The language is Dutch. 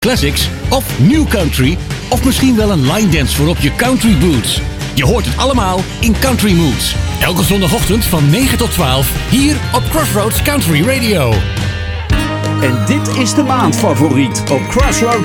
classics of new country of misschien wel een line dance voor op je country boots. Je hoort het allemaal in Country Moods. Elke zondagochtend van 9 tot 12 hier op Crossroads Country Radio. En dit is de maandfavoriet op Crossroads